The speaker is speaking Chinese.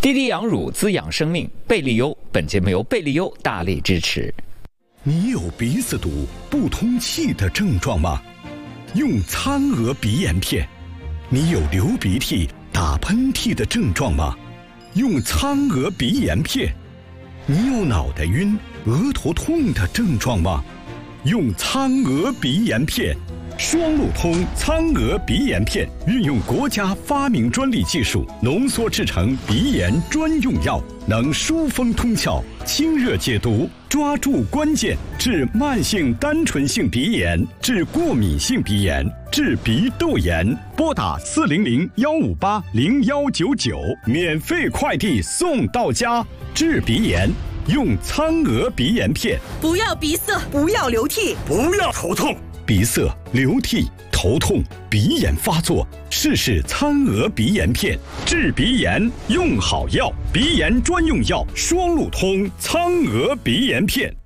滴滴养乳滋养生命，贝利优。本节目由贝利优大力支持。 你有鼻子堵、不通气的症状吗？用苍娥鼻炎片。你有流鼻涕、打喷嚏的症状吗？用苍娥鼻炎片。你有脑袋晕、额头痛的症状吗？用苍娥鼻炎片。双路通苍娥鼻炎片运用国家发明专利技术浓缩制成鼻炎专用药，能疏风通窍、清热解毒，抓住关键，治慢性单纯性鼻炎，治过敏性鼻炎，治鼻窦炎。拨打400-158-0199，免费快递送到家。治鼻炎用苍娥鼻炎片。 不要鼻塞，不要流涕， 不要头痛。鼻塞、流涕、头痛、鼻炎发作，试试苍娥鼻炎片，治鼻炎用好药，鼻炎专用药，双路通苍娥鼻炎片。